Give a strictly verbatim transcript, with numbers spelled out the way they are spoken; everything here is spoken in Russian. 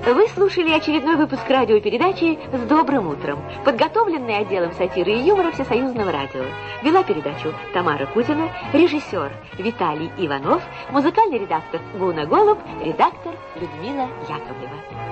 Вы слушали очередной выпуск радиопередачи «С добрым утром», подготовленный отделом сатиры и юмора Всесоюзного радио. Вела передачу Тамара Кузина, режиссер Виталий Иванов, музыкальный редактор Гуна Голуб, редактор Людмила Яковлева.